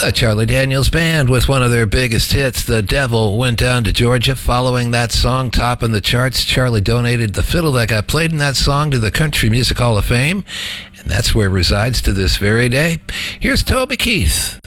The Charlie Daniels Band with one of their biggest hits, The Devil Went Down to Georgia. Following that song topping the charts, Charlie donated the fiddle that got played in that song to the Country Music Hall of Fame, and that's where it resides to this very day. Here's Toby Keith.